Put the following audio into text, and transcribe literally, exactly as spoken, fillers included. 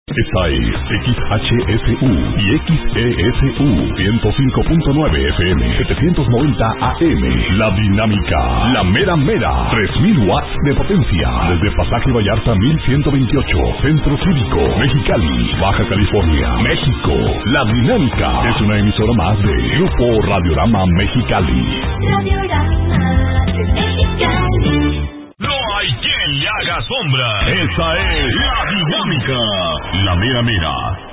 Esta es X H S U y X E S U ciento cinco punto nueve F M, setecientos noventa A M. La dinámica, la mera mera, tres mil watts de potencia. Desde Pasaje Vallarta mil ciento veintiocho, Centro Cívico, Mexicali, Baja California, México. La dinámica es una emisora más de Grupo Radiorama Mexicali. Radiorama Mexicali. No hay quien le haga sombra. Esa es la dinámica, la mera mera.